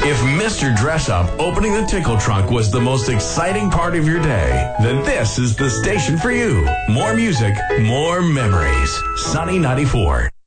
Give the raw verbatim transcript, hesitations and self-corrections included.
If Mister Dress Up opening the Tickle Trunk was the most exciting part of your day, then this is the station for you. More music, more memories. Sunny ninety-four.